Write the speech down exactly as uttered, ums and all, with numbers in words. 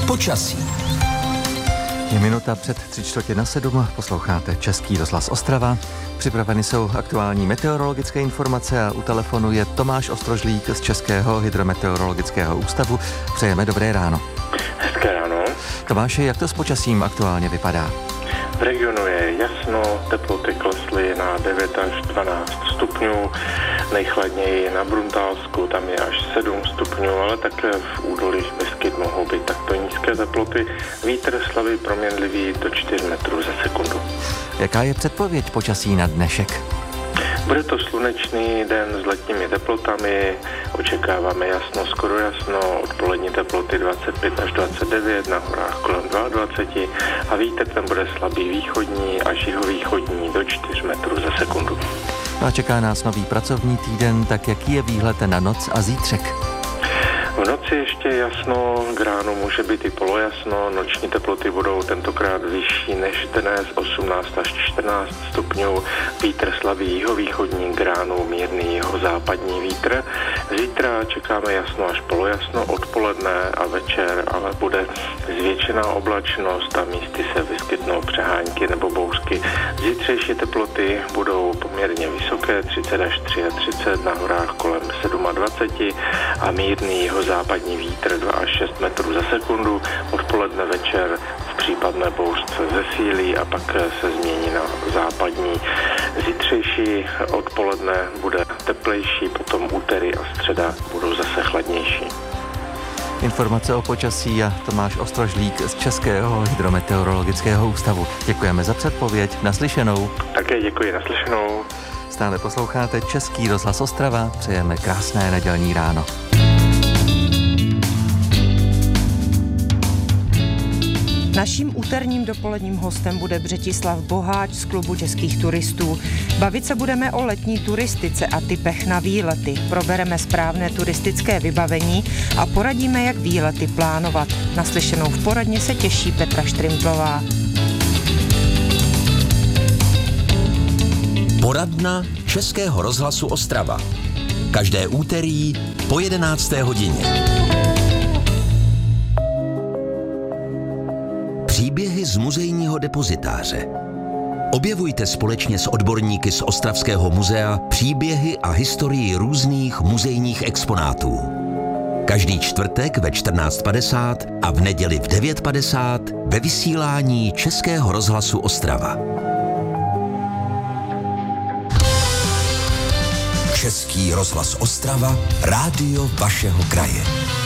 Počasí. Je minuta před tři čtvrtě na sedm, posloucháte Český rozhlas Ostrava. Připraveny jsou aktuální meteorologické informace a u telefonu je Tomáš Ostrožlík z Českého hydrometeorologického ústavu. Přejeme dobré ráno. Hezké ráno. Tomáši, jak to s počasím aktuálně vypadá? V regionu je jasno, teploty klesly na devět až dvanáct stupňů, nejchladněji na Bruntálsku, tam je až sedm stupňů, ale také v údolí Beskyt mohou být takto nízké teploty. Vítr slabý proměnlivý do čtyř metrů za sekundu. Jaká je předpověď počasí na dnešek? Bude to slunečný den s letními teplotami, očekáváme jasno, skoro jasno, odpolední teploty dvacet pět až dvacet devět, na horách kolem dvacet dva a vítr ten bude slabý východní až jihovýchodní do čtyř metrů za sekundu. A čeká nás nový pracovní týden, tak jaký je výhled na noc a zítřek? V noci ještě jasno, k ránu může být i polojasno, noční teploty budou tentokrát vyšší než dnes, osmnáct až čtrnáct stupňů, vítr slabý jihovýchodní, k ránu mírný jihozápadní vítr. Zítra čekáme jasno až polojasno, odpoledne a večer, ale bude zvětšená oblačnost a místy se vyskytnou přehánky nebo bouřky. Zítřejší teploty budou poměrně vysoké, třicet až třicet tři, na horách kolem dvacet sedm a mírný jihozápadní západní vítr dva až šest metrů za sekundu, odpoledne večer v případné bouřce zesílí a pak se změní na západní. Zítřejší odpoledne bude teplejší, potom úterý a středa budou zase chladnější. Informace o počasí a Tomáš Ostrožlík z Českého hydrometeorologického ústavu. Děkujeme za předpověď, naslyšenou. Také děkuji, naslyšenou. Stále posloucháte Český rozhlas Ostrava, přejeme krásné nedělní ráno. Naším úterním dopoledním hostem bude Břetislav Boháč z Klubu českých turistů. Bavit se budeme o letní turistice a typech na výlety. Probereme správné turistické vybavení a poradíme, jak výlety plánovat. Naslyšenou v poradně se těší Petra Štrimplová. Poradna Českého rozhlasu Ostrava. Každé úterý po jedenácté hodině. Příběhy z muzejního depozitáře. Objevujte společně s odborníky z Ostravského muzea příběhy a historii různých muzejních exponátů. Každý čtvrtek ve čtrnáct padesát a v neděli v devět padesát ve vysílání Českého rozhlasu Ostrava. Český rozhlas Ostrava, rádio vašeho kraje.